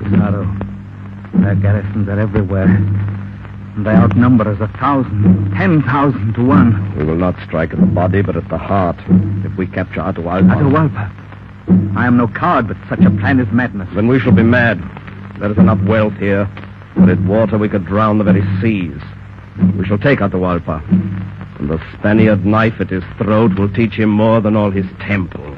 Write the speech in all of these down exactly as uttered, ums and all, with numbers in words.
Pizarro. Their garrisons are everywhere. And they outnumber us a thousand, ten thousand to one. We will not strike at the body, but at the heart. If we capture Atahualpa... Atahualpa? I am no coward, but such a plan is madness. Then we shall be mad. There is enough wealth here. Were it water, we could drown the very seas. We shall take Atahualpa. And the Spaniard knife at his throat will teach him more than all his temples.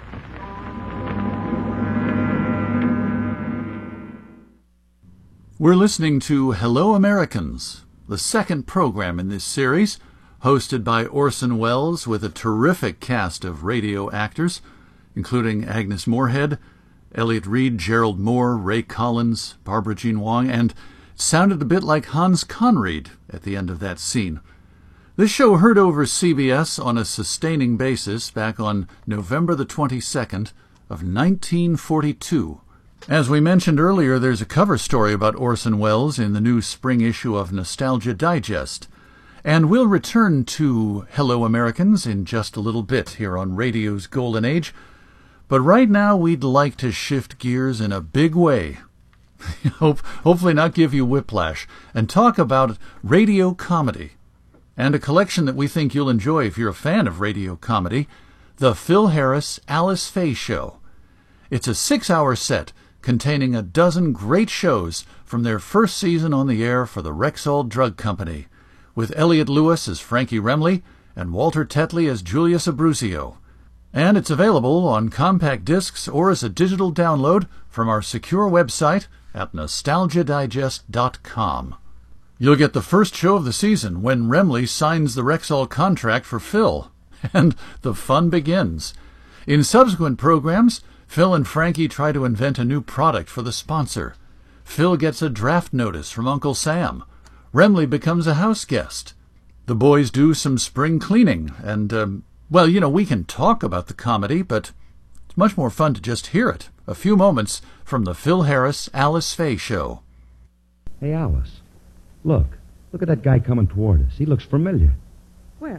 We're listening to Hello Americans, the second program in this series, hosted by Orson Welles with a terrific cast of radio actors, including Agnes Moorehead, Elliot Reed, Gerald Moore, Ray Collins, Barbara Jean Wong, and it sounded a bit like Hans Conried at the end of that scene. This show heard over C B S on a sustaining basis back on November the twenty-second of nineteen forty-two. As we mentioned earlier, there's a cover story about Orson Welles in the new spring issue of Nostalgia Digest. And we'll return to Hello Americans in just a little bit here on radio's Golden Age. But right now, we'd like to shift gears in a big way. Hope, hopefully not give you whiplash, and talk about radio comedy. And a collection that we think you'll enjoy if you're a fan of radio comedy, the Phil Harris Alice Faye Show. It's a six-hour set containing a dozen great shows from their first season on the air for the Rexall Drug Company, with Elliot Lewis as Frankie Remley and Walter Tetley as Julius Abruzio. And it's available on compact discs or as a digital download from our secure website at nostalgia digest dot com. You'll get the first show of the season when Remley signs the Rexall contract for Phil, and the fun begins. In subsequent programs, Phil and Frankie try to invent a new product for the sponsor. Phil gets a draft notice from Uncle Sam. Remley becomes a house guest. The boys do some spring cleaning, and, um, well, you know, we can talk about the comedy, but it's much more fun to just hear it. A few moments from the Phil Harris Alice Faye Show. Hey, Alice, look. Look at that guy coming toward us. He looks familiar. Where?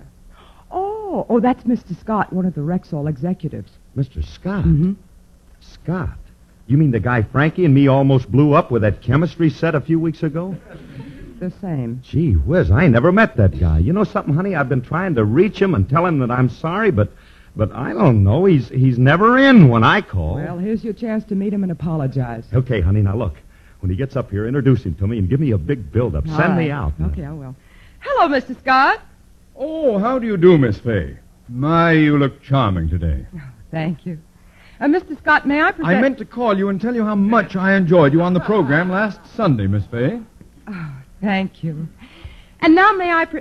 Oh, oh, that's Mister Scott, one of the Rexall executives. Mister Scott? Mm-hmm. Scott? You mean the guy Frankie and me almost blew up with that chemistry set a few weeks ago? The same. Gee whiz, I never met that guy. You know something, honey? I've been trying to reach him and tell him that I'm sorry, but but I don't know. He's he's never in when I call. Well, here's your chance to meet him and apologize. Okay, honey, now look. When he gets up here, introduce him to me and give me a big build-up. All Send right. me out. Now. Okay, I will. Hello, Mister Scott. Oh, how do you do, Miss Fay? My, you look charming today. Oh, thank you. Uh, Mister Scott, may I present... I meant to call you and tell you how much I enjoyed you on the program last Sunday, Miss Fay. Oh, thank you. And now may I pre...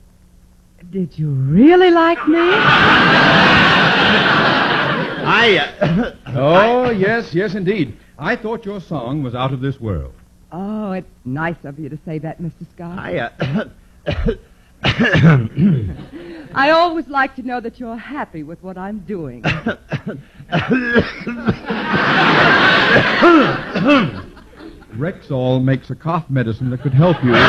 Did you really like me? I... Uh, oh, yes, yes, indeed. I thought your song was out of this world. Oh, it's nice of you to say that, Mister Scott. I, uh... I always like to know that you're happy with what I'm doing. Rexall makes a cough medicine that could help you.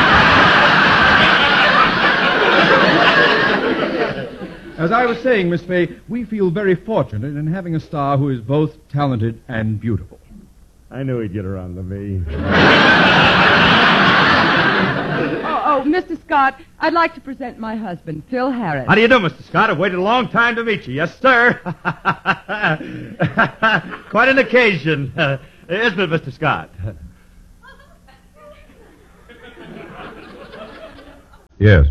As I was saying, Miss Fay, we feel very fortunate in having a star who is both talented and beautiful. I knew he'd get around to me. oh, oh, Mister Scott, I'd like to present my husband, Phil Harris. How do you do, Mister Scott? I've waited a long time to meet you. Yes, sir. Quite an occasion. Uh, isn't it, Mister Scott? Yes.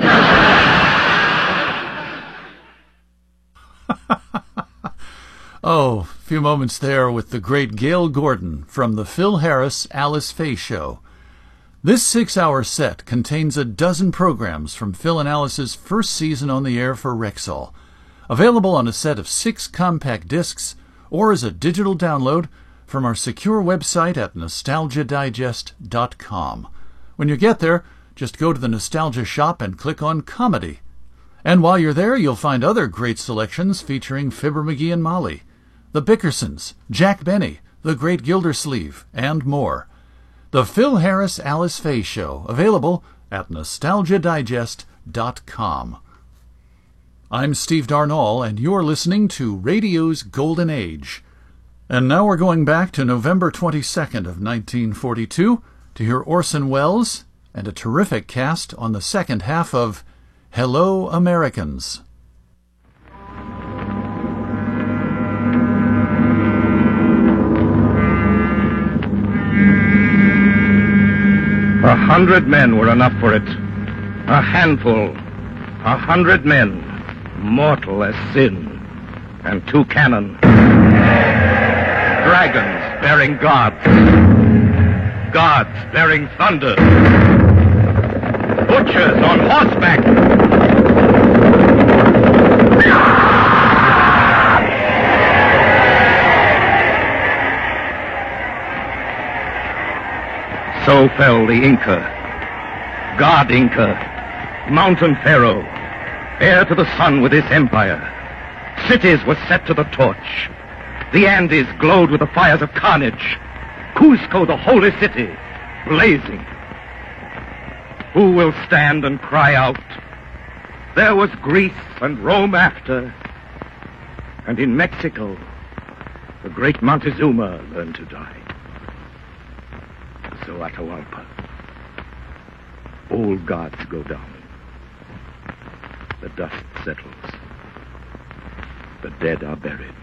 Oh, a few moments there with the great Gail Gordon from the Phil Harris Alice Faye Show. This six-hour set contains a dozen programs from Phil and Alice's first season on the air for Rexall, available on a set of six compact discs or as a digital download from our secure website at nostalgia digest dot com. When you get there, just go to the Nostalgia shop and click on Comedy. And while you're there, you'll find other great selections featuring Fibber McGee and Molly, the Bickersons, Jack Benny, the Great Gildersleeve, and more. The Phil Harris Alice Faye Show, available at nostalgia digest dot com. I'm Steve Darnall, and you're listening to Radio's Golden Age. And now we're going back to November twenty-second of nineteen forty-two to hear Orson Welles and a terrific cast on the second half of Hello, Americans. A hundred men were enough for it. A handful. A hundred men, mortal as sin. And two cannon. Dragons bearing gods. Gods bearing thunder. Butchers on horseback. So fell the Inca. God Inca. Mountain Pharaoh. Heir to the sun with his empire. Cities were set to the torch. The Andes glowed with the fires of carnage. Cusco, the holy city, blazing. Who will stand and cry out? There was Greece and Rome after. And in Mexico, the great Montezuma learned to die. So Atahualpa. Old gods go down. The dust settles. The dead are buried.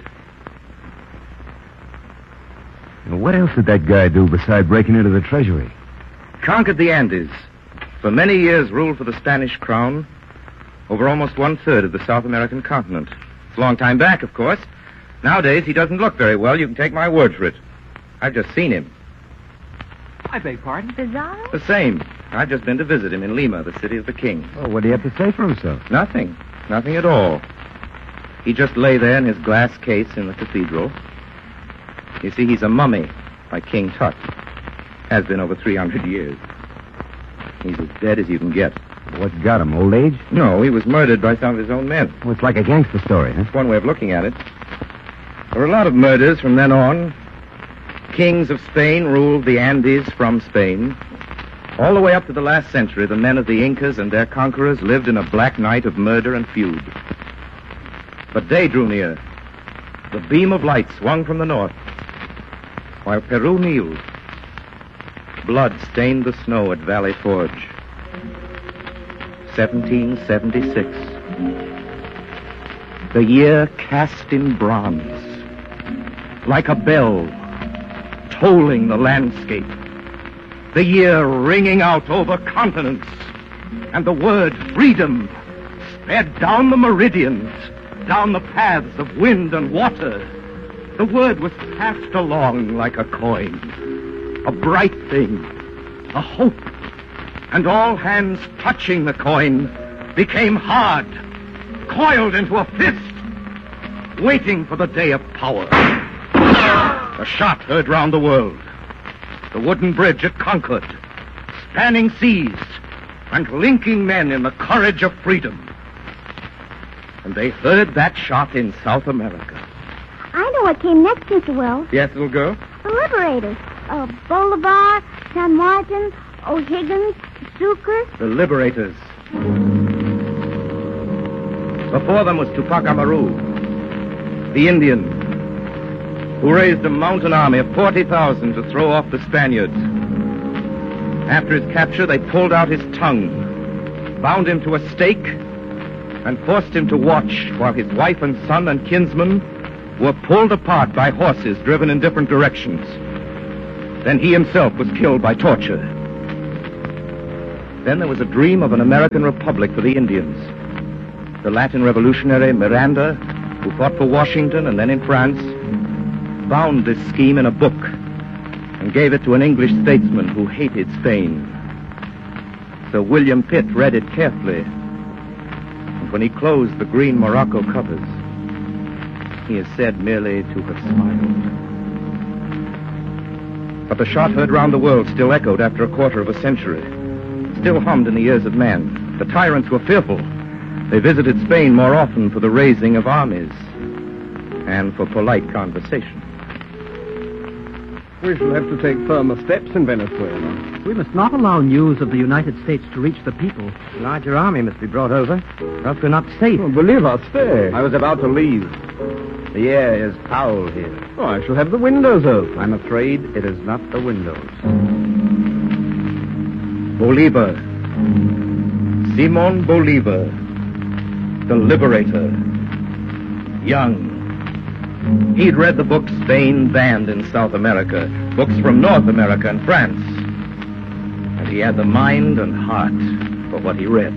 And what else did that guy do besides breaking into the treasury? Conquered the Andes. For many years ruled for the Spanish crown over almost one-third of the South American continent. It's a long time back, of course. Nowadays, he doesn't look very well. You can take my word for it. I've just seen him. I beg pardon? Pizarro? The same. I've just been to visit him in Lima, the city of the king. Oh, what do you have to say for himself? Nothing. Nothing at all. He just lay there in his glass case in the cathedral. You see, he's a mummy, like King Tut. Has been over three hundred years. He's as dead as you can get. What's got him, old age? No, he was murdered by some of his own men. Well, it's like a gangster story, huh? That's one way of looking at it. There were a lot of murders from then on. Kings of Spain ruled the Andes from Spain. All the way up to the last century, the men of the Incas and their conquerors lived in a black night of murder and feud. But day drew near. The beam of light swung from the north, while Peru kneeled. Blood stained the snow at Valley Forge. seventeen seventy-six. The year cast in bronze, like a bell, tolling the landscape. The year ringing out over continents, and the word freedom sped down the meridians, down the paths of wind and water. The word was passed along like a coin, a bright thing, a hope. And all hands touching the coin became hard, coiled into a fist, waiting for the day of power. A shot heard round the world. The wooden bridge at Concord, spanning seas and linking men in the courage of freedom. And they heard that shot in South America. I know what came next, Mister Wells. Yes, little girl? The Liberators. Uh, Bolivar, San Martin, O'Higgins, Sucre. The Liberators. Before them was Tupac Amaru, the Indian, who raised a mountain army of forty thousand to throw off the Spaniards. After his capture, they pulled out his tongue, bound him to a stake, and forced him to watch while his wife and son and kinsmen were pulled apart by horses driven in different directions. Then he himself was killed by torture. Then there was a dream of an American republic for the Indians. The Latin revolutionary Miranda, who fought for Washington and then in France, bound this scheme in a book and gave it to an English statesman who hated Spain. Sir William Pitt read it carefully, and when he closed the green morocco covers, he is said merely to have smiled. But the shot heard round the world still echoed after a quarter of a century, still hummed in the ears of men. The tyrants were fearful. They visited Spain more often for the raising of armies and for polite conversation. We shall have to take firmer steps in Venezuela. We must not allow news of the United States to reach the people. A larger army must be brought over, or else we're not safe. Oh, believe us, stay. I was about to leave. The air is foul here. Oh, I shall have the windows open. I'm afraid it is not the windows. Bolivar. Simon Bolivar. The Liberator. Young. He'd read the books Spain banned in South America, books from North America and France. And he had the mind and heart for what he read.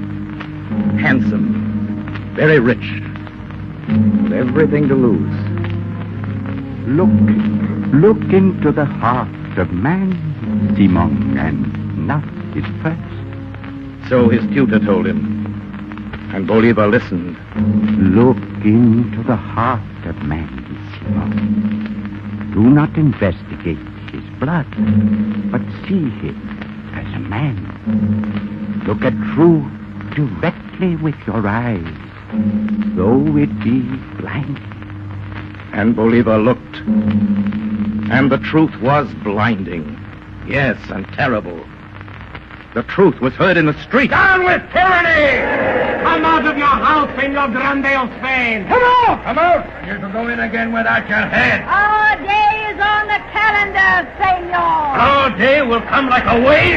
Handsome, very rich, with everything to lose. Look, look into the heart of man, Simon, and not his purse. So his tutor told him, and Bolivar listened. Look into the heart of man, Simon. Do not investigate his blood, but see him as a man. Look at truth directly with your eyes, though it be blind. And Bolivar looked, and the truth was blinding. Yes, and terrible. The truth was heard in the street. Down with tyranny! Come out of your house, Senor Grande of Spain! Come out! Come out! You're to go in again without your head. Our day is on the calendar, Senor. Our day will come like a wave.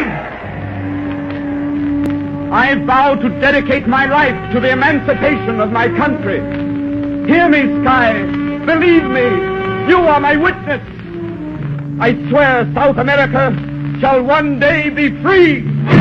I vow to dedicate my life to the emancipation of my country. Hear me, sky. Believe me. You are my witness. I swear South America shall one day be free.